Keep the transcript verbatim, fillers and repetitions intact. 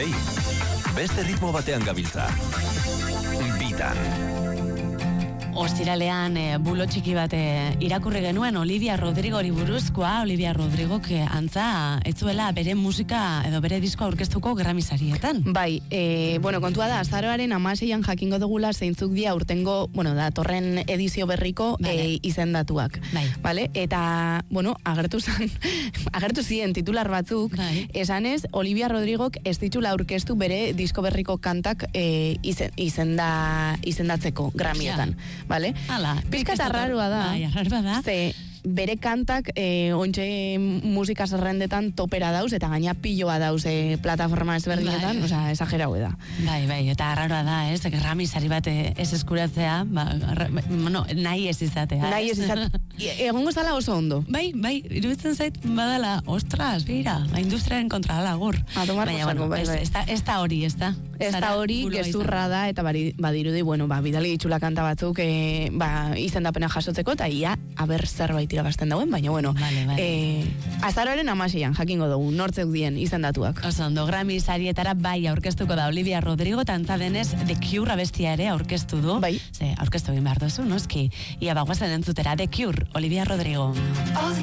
Ei, beste ritmo batean gabiltza. Bitan. Ostiralean e, bulo txiki bat e, irakurri genuen Olivia Rodrigori buruzkoa. Olivia Rodrigok e, antza etzuela bere musika edo bere diskoa aurkeztuko Grammy-sarietan. Bai, e, bueno, kontua da, azaroaren hamaseian jakingo dugula zeintzuk dia urtengo, bueno, da, torren edizio berriko vale. e, izendatuak. Bai. Vale? Eta, bueno, agertu zan, agertu ziren titular batzuk, bai. Esanez, Olivia Rodrigok ez ditula aurkeztu bere disko berriko kantak e, izen, izenda, izendatzeko Grammyetan. Vale? Hala, pizkat arraroa da. Bai, arraroa da. Ze, bere kantak eh, ontxe musika zerrendetan topera dauz, eta gaina piloa dauz eh, plataforma ezberdinetan, bai. Osea, esagerau da. Bai, bai, eta arraroa da, ez? Grammy sari bat ez eskuratzea, ba, no, nahi ez izatea. Nahi ez izatea. Egongo zala oso ondo. Bai, bai, iruditzen zait badala, ostras, bira, la industriaren kontra dala, gur. Baina, bueno, bai, bai. Ez, ez, ez da hori, ez da? Ez da hori, gezurra da, eta bari, badirudi, bueno, ba, bidali ditxula kanta batzuk, e, ba, izendapena jasotzeko, eta ia, aber zerbait irabazten dauen, baina, bueno, vale, vale. E, azaroaren amaseian, jakingo dugu, nortzek dien izendatuak. Oso ondo, Grammy sarietara bai aurkeztuko da Olivia Rodrigo, tantza denez, The Cure abestia ere aurkeztu du. Bai. Ze, aurkeztu egin behar duzu, noski. Ia bagoazen entzutera, The Cure, Olivia Rodrigo. All the